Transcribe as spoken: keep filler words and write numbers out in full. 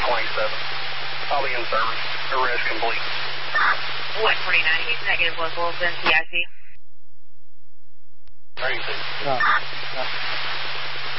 twenty-seven. I'll be in service. Arrest complete. one forty-nine, he's negative locals in P I C. thirty-two. Oh. Oh.